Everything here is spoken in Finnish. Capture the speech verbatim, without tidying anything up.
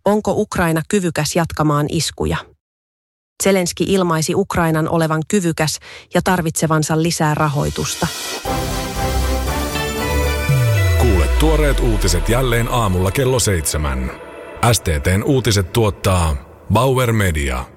Onko Ukraina kyvykäs jatkamaan iskuja? Zelenski ilmaisi Ukrainan olevan kyvykäs ja tarvitsevansa lisää rahoitusta. Kuule tuoreet uutiset jälleen aamulla kello seitsemän. S T T:n uutiset tuottaa Bauer Media.